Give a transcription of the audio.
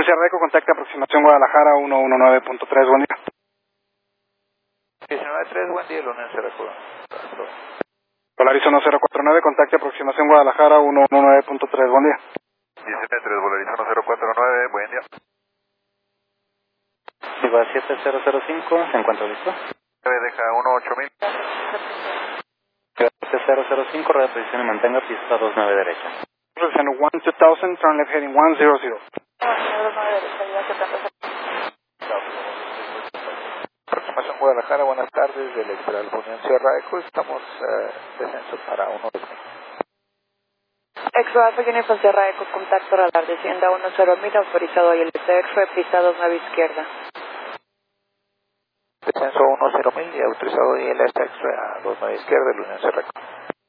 Sierra Eco, contacte aproximación Guadalajara 119.3, buen día. 19.3, buen día, la Unión Sierra Eco. Polarizo 1049, contacte aproximación Guadalajara 119.3, buen día. 19.3, Polarizo 1049, buen día. Sigo a 7005, ¿se encuentra listo? Deja 18000. 7005, reposición y mantenga pista 29 derecha. Posición 12000, turn left heading 100. Aproximación Guadalajara, buenas tardes, del Extral Unión Sierra Eco, estamos descenso para 12000. Exo Alfa Unión Sierra Eco, contacto radar, descienda 10.000, autorizado y el Exo, pista 29 izquierda. Descenso 10000 y autorizado y el Extra a 29 izquierda, de la Unión Sierra Eco.